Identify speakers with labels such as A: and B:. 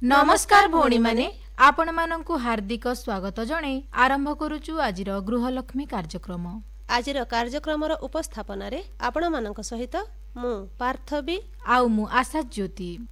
A: नमस्कार भौणी माने आपण मानकु हार्दिक स्वागत जणे आरंभ करूचु आजिर गृहलक्ष्मी कार्यक्रम।
B: आजिर कार्यक्रम उपस्थापन रे आपण मानक सहित मु पार्थवी
A: आउ मु आशा ज्योति।